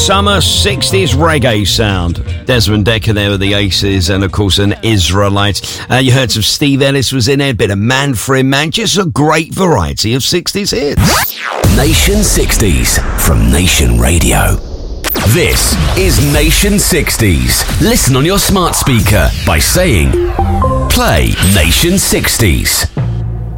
summer 60s reggae sound. Desmond Dekker there with the Aces, and of course an Israelite. You heard some Steve Ellis was in there, a bit of Man for Him Man, just a great variety of 60s hits. Nation 60s from Nation Radio. This is Nation 60s. Listen on your smart speaker by saying, play Nation 60s.